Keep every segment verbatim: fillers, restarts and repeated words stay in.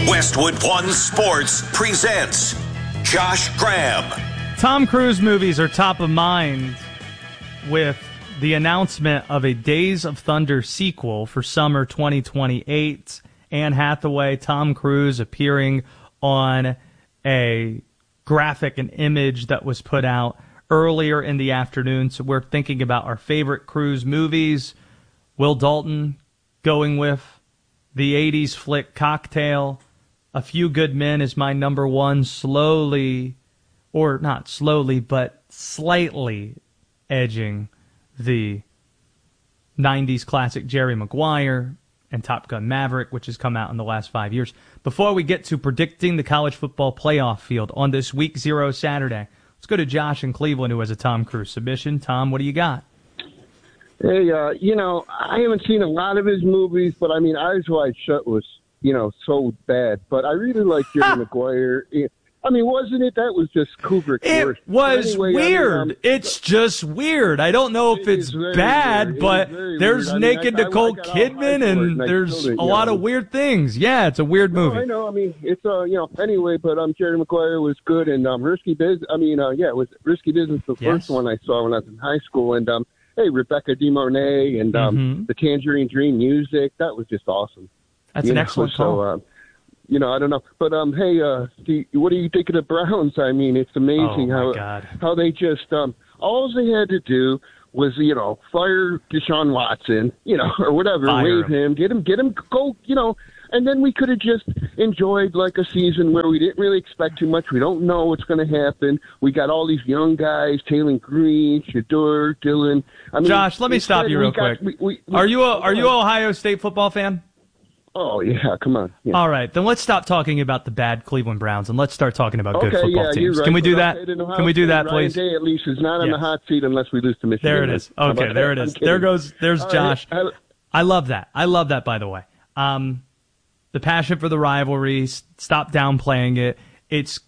Westwood One Sports presents Josh Graham. Tom Cruise movies are top of mind with the announcement of a Days of Thunder sequel for summer twenty twenty-eight. Anne Hathaway, Tom Cruise appearing on a graphic and image that was put out earlier in the afternoon. So we're thinking about our favorite Cruise movies. Will Dalton going with the eighties flick Cocktail. A Few Good Men is my number one, slowly, or not slowly, but slightly edging the nineties classic Jerry Maguire and Top Gun Maverick, which has come out in the last five years. Before we get to predicting the college football playoff field on this Week Zero Saturday, let's go to Josh in Cleveland, who has a Tom Cruise submission. Tom, what do you got? Hey, uh, you know, I haven't seen a lot of his movies, but I mean, Eyes Wide Shut was, you know, so bad. But I really like Jerry Maguire. I mean, wasn't it? That was just Kubrick's It worst. was anyway, weird. I mean, um, it's just weird. I don't know if it it's very bad, weird. but there's I mean, naked I, Nicole I, I Kidman, and, and there's it, a lot know. of weird things. Yeah, it's a weird No, movie. I know. I mean, it's uh, you know. Anyway, but um, Jerry Maguire was good, and um, Risky Business. I mean, uh, yeah, it was Risky Business, the Yes. first one I saw when I was in high school, and um, hey, Rebecca De Mornay, and um, Mhm. the Tangerine Dream music. That was just awesome. That's You an know, excellent so, call. uh, you know, I don't know, but um, hey, uh, do you, what do you think of the Browns? I mean, it's amazing Oh, my how God. how they just um, all they had to do was you know fire Deshaun Watson, you know, or whatever, Fire waive him, get him, get him, go, you know, and then we could have just enjoyed like a season where we didn't really expect too much. We don't know what's going to happen. We got all these young guys: Taylor Green, Shador, Dylan. I mean, Josh, let me stop instead you we real got- quick. we- we- we- Are you a Are you an Ohio State football fan? Oh yeah, come on. Yeah. All right, then let's stop talking about the bad Cleveland Browns and let's start talking about good Okay, football yeah, teams. you're right. Can we do But that? okay, then Ohio Can we do State, that, Ryan please? Day at least is not on Yes. the hot seat unless we lose to Michigan. There it is. How Okay, about there that? it I'm is. kidding. There goes. There's All right, Josh. I- I love that. I love that, by the way. Um, the passion for the rivalry, s- stop downplaying it. It's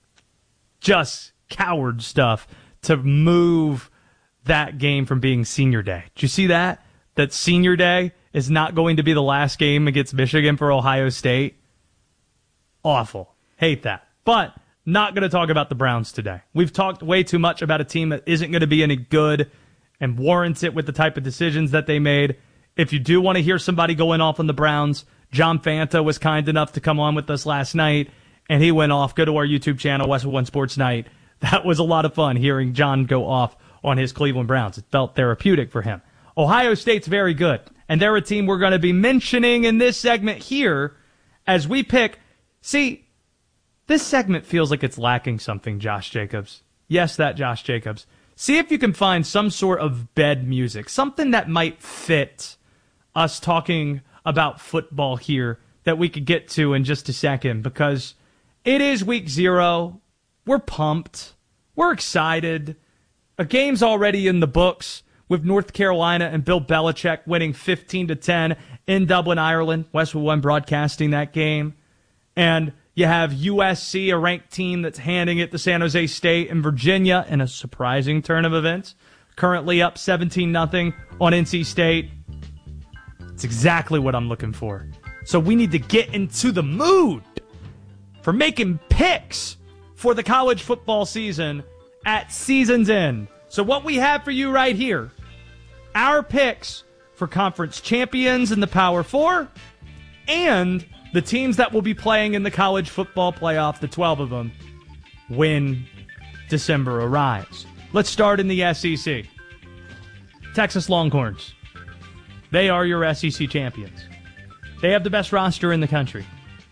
just coward stuff to move that game from being senior day. Did you see that? That senior day is not going to be the last game against Michigan for Ohio State. Awful. Hate that. But not going to talk about the Browns today. We've talked way too much about a team that isn't going to be any good and warrants it with the type of decisions that they made. If you do want to hear somebody going off on the Browns, John Fanta was kind enough to come on with us last night, and he went off. Go to our YouTube channel, Westwood One Sports Night. That was a lot of fun hearing John go off on his Cleveland Browns. It felt therapeutic for him. Ohio State's very good, and they're a team we're going to be mentioning in this segment here as we pick. See, this segment feels like it's lacking something, Josh Jacobs. Yes, that Josh Jacobs. See if you can find some sort of bed music, something that might fit us talking about football here that we could get to in just a second, because it is week zero. We're pumped. We're excited. A game's already in the books with North Carolina and Bill Belichick winning fifteen to ten in Dublin, Ireland. Westwood One broadcasting that game. And you have U S C, a ranked team that's handing it to San Jose State and Virginia in a surprising turn of events. Currently up seventeen nothing on N C State. It's exactly what I'm looking for. So we need to get into the mood for making picks for the college football season at season's end. So what we have for you right here, our picks for conference champions in the Power Four and the teams that will be playing in the college football playoff, the twelve of them, when December arrives. Let's start in the S E C. Texas Longhorns. They are your S E C champions. They have the best roster in the country.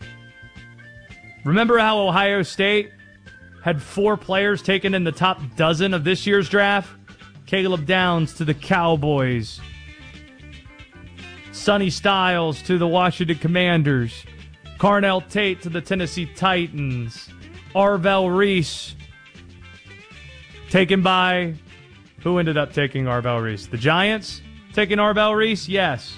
Remember how Ohio State had four players taken in the top dozen of this year's draft? Caleb Downs to the Cowboys. Sonny Styles to the Washington Commanders. Carnell Tate to the Tennessee Titans. Arvell Reese taken by... Who ended up taking Arvell Reese? The Giants taking Arvell Reese? Yes.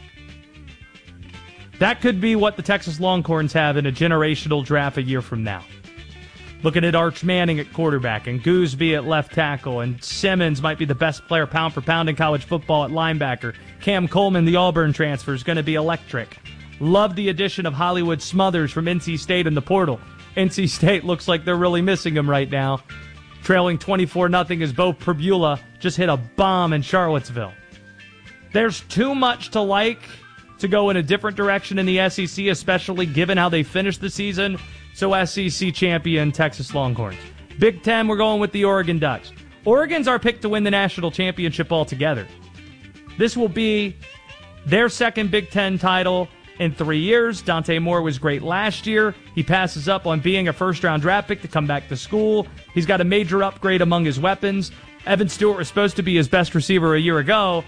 That could be what the Texas Longhorns have in a generational draft a year from now. Looking at Arch Manning at quarterback and Gooseby at left tackle, and Simmons might be the best player pound for pound in college football at linebacker. Cam Coleman, the Auburn transfer, is going to be electric. Love the addition of Hollywood Smothers from N C State in the portal. N C State looks like they're really missing him right now. Trailing twenty-four nothing as Bo Perbula just hit a bomb in Charlottesville. There's too much to like to go in a different direction in the S E C, especially given how they finished the season. So S E C champion Texas Longhorns. Big Ten, we're going with the Oregon Ducks. Oregon's our pick to win the national championship altogether. This will be their second Big Ten title in three years. Dante Moore was great last year. He passes up on being a first-round draft pick to come back to school. He's got a major upgrade among his weapons. Evan Stewart was supposed to be his best receiver a year ago.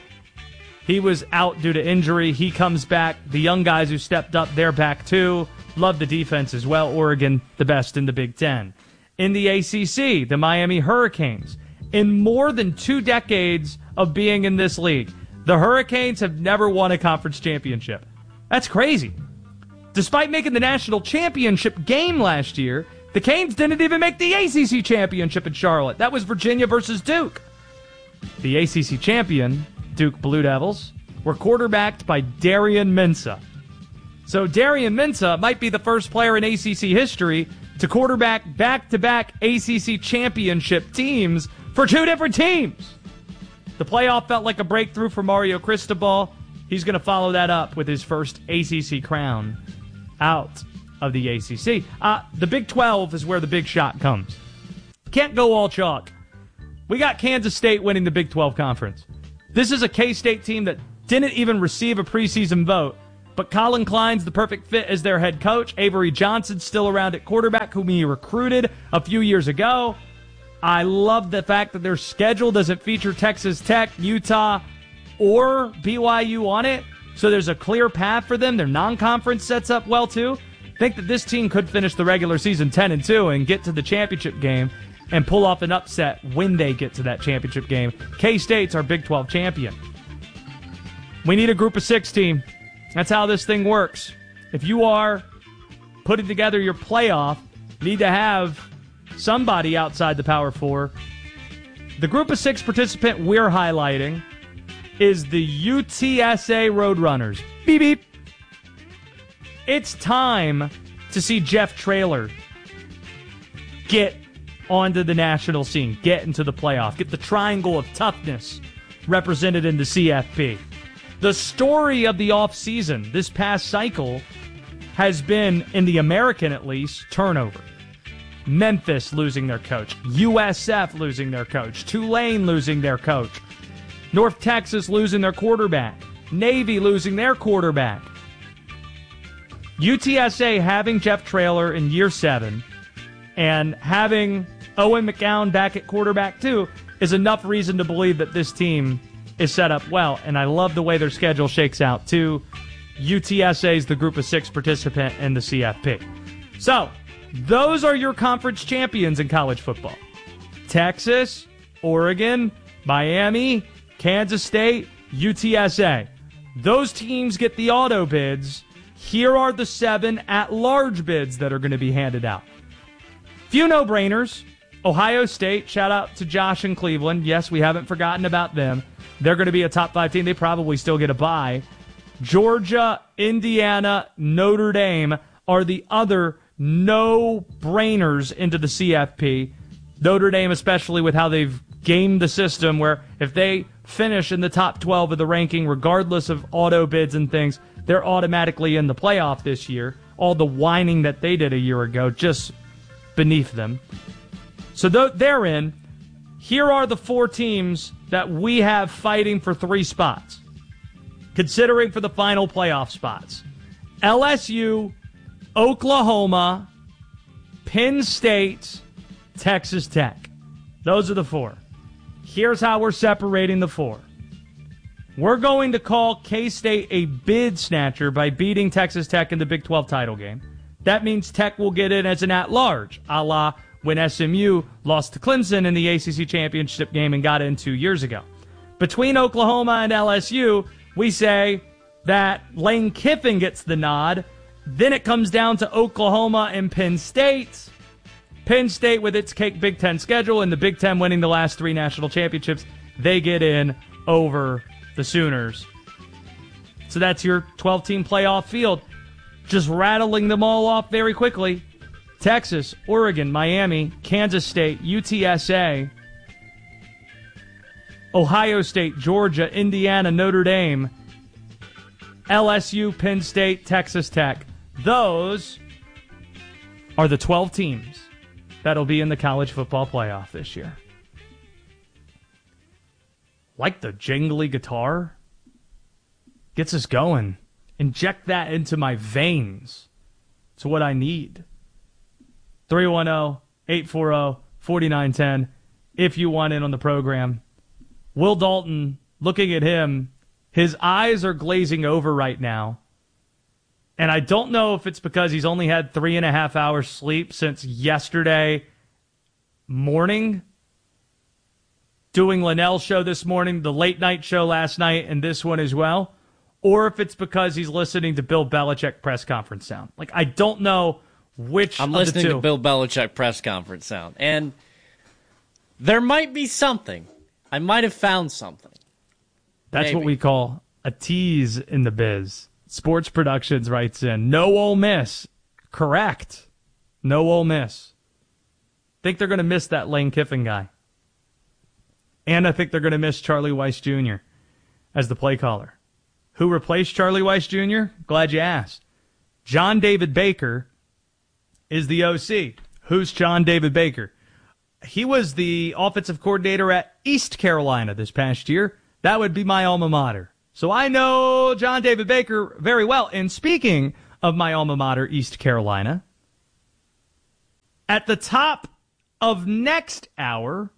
He was out due to injury. He comes back. The young guys who stepped up, they're back too. Love the defense as well. Oregon, the best in the Big Ten. In the A C C, the Miami Hurricanes. In more than two decades of being in this league, the Hurricanes have never won a conference championship. That's crazy. Despite making the national championship game last year, the Canes didn't even make the A C C championship in Charlotte. That was Virginia versus Duke. The A C C champion, Duke Blue Devils, were quarterbacked by Darian Mensah. So Darian Mensah might be the first player in A C C history to quarterback back-to-back A C C championship teams for two different teams. The playoff felt like a breakthrough for Mario Cristobal. He's going to follow that up with his first A C C crown out of the A C C. Uh, the Big twelve is where the big shot comes. Can't go all chalk. We got Kansas State winning the Big twelve conference. This is a K-State team that didn't even receive a preseason vote, but Colin Klein's the perfect fit as their head coach. Avery Johnson's still around at quarterback, whom he recruited a few years ago. I love the fact that their schedule doesn't feature Texas Tech, Utah, or B Y U on it, so there's a clear path for them. Their non-conference sets up well, too. I think that this team could finish the regular season ten and two and get to the championship game and pull off an upset when they get to that championship game. K-State's our Big twelve champion. We need a group of six team. That's how this thing works. If you are putting together your playoff, you need to have somebody outside the Power Four. The group of six participant we're highlighting is the U T S A Roadrunners. Beep, beep. It's time to see Jeff Traylor get onto the national scene, get into the playoff, get the triangle of toughness represented in the C F P. The story of the offseason this past cycle has been, in the American at least, turnover. Memphis losing their coach, U S F losing their coach, Tulane losing their coach, North Texas losing their quarterback, Navy losing their quarterback. U T S A having Jeff Traylor in year seven and having Owen McGowan back at quarterback too is enough reason to believe that this team is set up well, and I love the way their schedule shakes out too. U T S A is the group of six participant in the C F P. So, those are your conference champions in college football. Texas, Oregon, Miami, Kansas State, U T S A. Those teams get the auto bids. Here are the seven at-large bids that are going to be handed out. Few no-brainers. Ohio State, shout out to Josh in Cleveland. Yes, we haven't forgotten about them. They're going to be a top five team. They probably still get a bye. Georgia, Indiana, Notre Dame are the other no-brainers into the C F P. Notre Dame, especially with how they've gamed the system, where if they finish in the top twelve of the ranking, regardless of auto bids and things, they're automatically in the playoff this year. All the whining that they did a year ago, just beneath them. So th- they're in. Here are the four teams that we have fighting for three spots, considering for the final playoff spots. L S U, Oklahoma, Penn State, Texas Tech. Those are the four. Here's how we're separating the four. We're going to call K-State a bid snatcher by beating Texas Tech in the Big twelve title game. That means Tech will get in as an at-large, a la when S M U lost to Clemson in the A C C championship game and got in two years ago. Between Oklahoma and L S U, we say that Lane Kiffin gets the nod. Then it comes down to Oklahoma and Penn State. Penn State, with its cake Big Ten schedule and the Big Ten winning the last three national championships, they get in over the Sooners. So that's your twelve-team playoff field. Just rattling them all off very quickly. Texas, Oregon, Miami, Kansas State, U T S A, Ohio State, Georgia, Indiana, Notre Dame, L S U, Penn State, Texas Tech. Those are the twelve teams that'll be in the college football playoff this year. Like the jingly guitar? Gets us going. Inject that into my veins. It's what I need. three one zero, eight four zero, four nine one zero if you want in on the program. Will Dalton, looking at him, his eyes are glazing over right now. And I don't know if it's because he's only had three and a half hours sleep since yesterday morning, doing Linnell's show this morning, the late night show last night, and this one as well, or if it's because he's listening to Bill Belichick press conference sound. Like, I don't know which I'm of listening the two. to Bill Belichick press conference sound, and there might be something. I might have found something. That's Maybe. what we call a tease in the biz. Sports Productions writes in, no Ole Miss. Correct. No Ole Miss. Think they're going to miss that Lane Kiffin guy. And I think they're going to miss Charlie Weiss Junior as the play caller. Who replaced Charlie Weiss Junior? Glad you asked. John David Baker is the O C. Who's John David Baker? He was the offensive coordinator at East Carolina this past year. That would be my alma mater. So I know John David Baker very well. And speaking of my alma mater, East Carolina, at the top of next hour,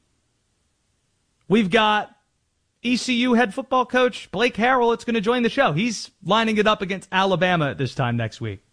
we've got E C U head football coach Blake Harrell. It's going to join the show. He's lining it up against Alabama at this time next week.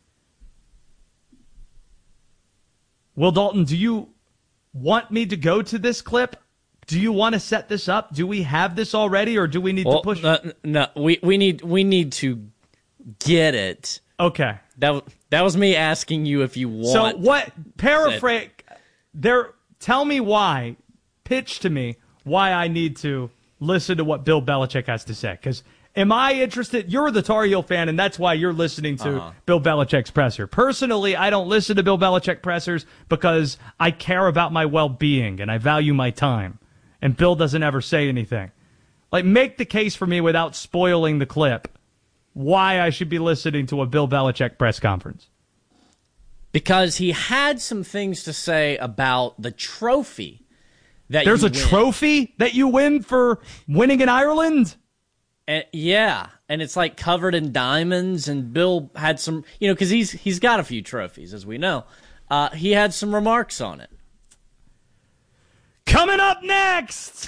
Will Dalton, do you want me to go to this clip? Do you want to set this up? Do we have this already, or do we need well, to push? Uh, no, we we need we need to get it. Okay. That that was me asking you if you want. So what? Paraphrase. There. Tell me why. Pitch to me why I need to listen to what Bill Belichick has to say. Because am I interested? You're the Tar Heel fan, and that's why you're listening to uh-huh. Bill Belichick's presser. Personally, I don't listen to Bill Belichick pressers because I care about my well-being and I value my time. And Bill doesn't ever say anything. Like, make the case for me without spoiling the clip why I should be listening to a Bill Belichick press conference. Because he had some things to say about the trophy that There's you a win. trophy that you win for winning in Ireland? And, yeah, and it's like covered in diamonds, and Bill had some, you know, because he's, he's got a few trophies, as we know. Uh, he had some remarks on it. Coming up next,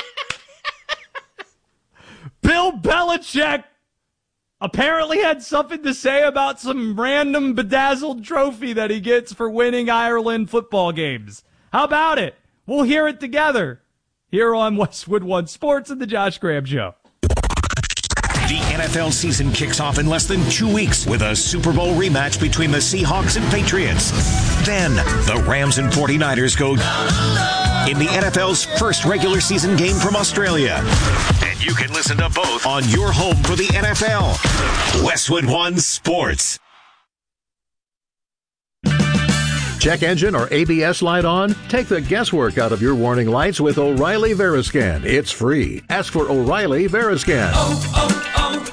Bill Belichick apparently had something to say about some random bedazzled trophy that he gets for winning Ireland football games. How about it? We'll hear it together here on Westwood One Sports and the Josh Graham Show. The N F L season kicks off in less than two weeks with a Super Bowl rematch between the Seahawks and Patriots. Then the Rams and forty-niners go in the N F L's first regular season game from Australia. And you can listen to both on your home for the N F L. Westwood One Sports. Check engine or A B S light on? Take the guesswork out of your warning lights with O'Reilly Veriscan. It's free. Ask for O'Reilly Veriscan. Oh,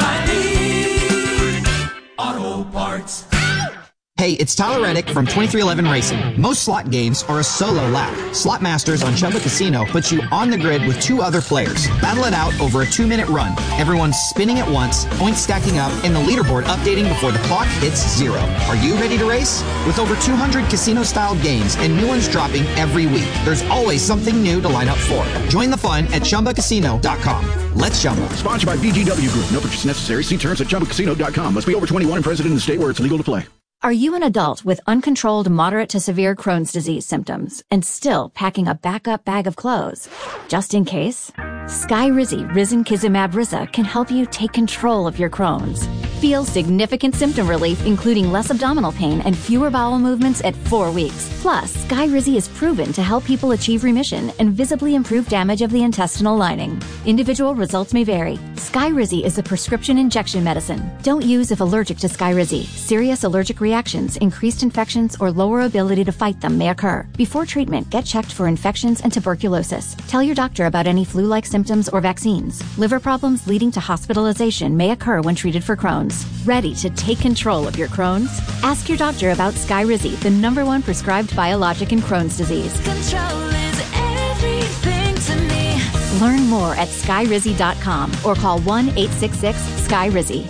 oh, oh, O'Reilly Auto Parts. Hey, it's Tyler Reddick from twenty-three eleven Racing. Most slot games are a solo lap. Slot Masters on Chumba Casino puts you on the grid with two other players. Battle it out over a two-minute run. Everyone's spinning at once, points stacking up, and the leaderboard updating before the clock hits zero. Are you ready to race? With over two hundred casino-style games and new ones dropping every week, there's always something new to line up for. Join the fun at Chumba Casino dot com. Let's Chumba. Sponsored by B G W Group. No purchase necessary. See terms at Chumba Casino dot com. Must be over twenty-one and present in the state where it's legal to play. Are you an adult with uncontrolled moderate to severe Crohn's disease symptoms and still packing a backup bag of clothes? Just in case? Skyrizi Risankizumab Riza can help you take control of your Crohn's. Feel significant symptom relief, including less abdominal pain and fewer bowel movements at four weeks. Plus, Skyrizi is proven to help people achieve remission and visibly improve damage of the intestinal lining. Individual results may vary. Skyrizi is a prescription injection medicine. Don't use if allergic to Skyrizi. Serious allergic reactions, increased infections, or lower ability to fight them may occur. Before treatment, get checked for infections and tuberculosis. Tell your doctor about any flu-like symptoms or vaccines. Liver problems leading to hospitalization may occur when treated for Crohn's. Ready to take control of your Crohn's? Ask your doctor about Skyrizi, the number one prescribed biologic in Crohn's disease. Control is everything to me. Learn more at skyrizi dot com or call one eight six six sky rizi.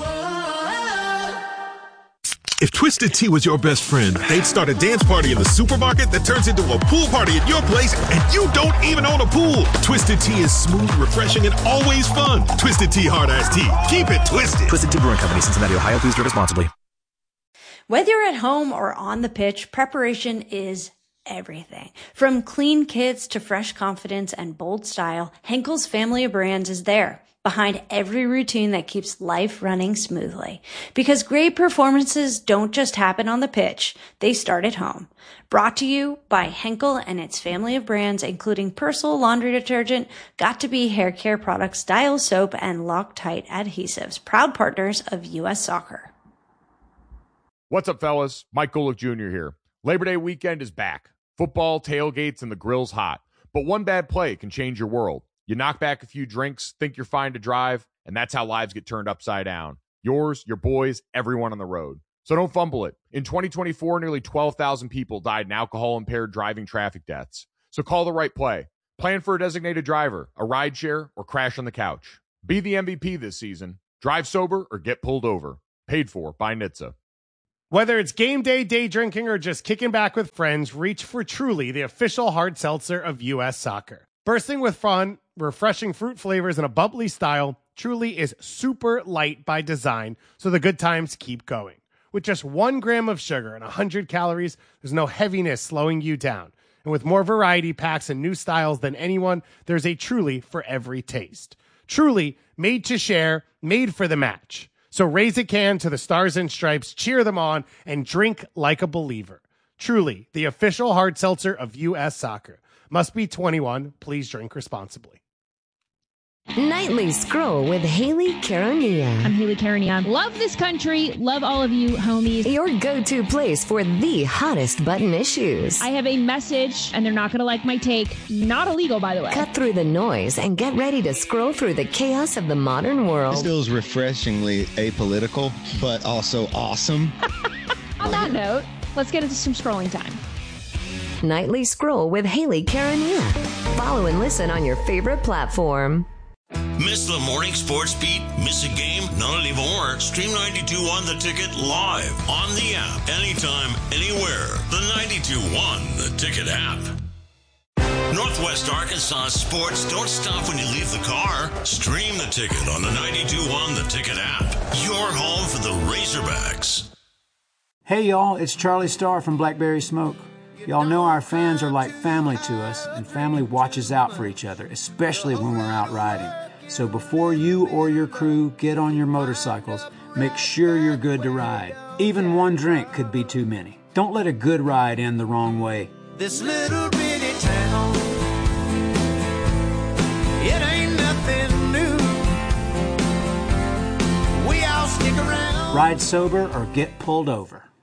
If Twisted Tea was your best friend, they'd start a dance party in the supermarket that turns into a pool party at your place, and you don't even own a pool. Twisted Tea is smooth, refreshing, and always fun. Twisted Tea Hard Iced Tea. Keep it twisted. Twisted Tea Brewing Company, Cincinnati, Ohio. Please drink responsibly. Whether you're at home or on the pitch, preparation is everything. From clean kits to fresh confidence and bold style, Henkel's family of brands is there, behind every routine that keeps life running smoothly. Because great performances don't just happen on the pitch, they start at home. Brought to you by Henkel and its family of brands, including Persil laundry detergent, Got2b hair care products, Dial soap, and Loctite adhesives, proud partners of U S Soccer. What's up, fellas? Mike Golick Junior here. Labor Day weekend is back. Football, tailgates, and the grill's hot. But one bad play can change your world. You knock back a few drinks, think you're fine to drive, and that's how lives get turned upside down. Yours, your boys, everyone on the road. So don't fumble it. In twenty twenty-four, nearly twelve thousand people died in alcohol-impaired driving traffic deaths. So call the right play. Plan for a designated driver, a rideshare, or crash on the couch. Be the M V P this season. Drive sober or get pulled over. Paid for by N H T S A. Whether it's game day, day drinking, or just kicking back with friends, reach for Truly, the official hard seltzer of U S Soccer. Bursting with fun, refreshing fruit flavors, and a bubbly style, Truly is super light by design, so the good times keep going. With just one gram of sugar and one hundred calories, there's no heaviness slowing you down. And with more variety packs and new styles than anyone, there's a Truly for every taste. Truly, made to share, made for the match. So raise a can to the Stars and Stripes, cheer them on, and drink like a believer. Truly, the official hard seltzer of U S Soccer. Must be twenty-one. Please drink responsibly. Nightly Scroll with Haley Caronia. I'm Haley Caronia. Love this country. Love all of you, homies. Your go-to place for the hottest button issues. I have a message, and they're not going to like my take. Not illegal, by the way. Cut through the noise and get ready to scroll through the chaos of the modern world. This feels refreshingly apolitical, but also awesome. On that note, let's get into some scrolling time. Nightly Scroll with Haley Caronia. Follow and listen on your favorite platform. Miss the morning sports beat? Miss a game? Not anymore. Stream ninety-two one The Ticket live on the app. Anytime, anywhere. The ninety-two one The Ticket app. Northwest Arkansas sports don't stop when you leave the car. Stream The Ticket on the ninety-two one The Ticket app. Your home for the Razorbacks. Hey y'all, it's Charlie Starr from Blackberry Smoke. Y'all know our fans are like family to us, and family watches out for each other, especially when we're out riding. So before you or your crew get on your motorcycles, make sure you're good to ride. Even one drink could be too many. Don't let a good ride end the wrong way. This little bitty town, it ain't nothing new. We all stick around. Ride sober or get pulled over.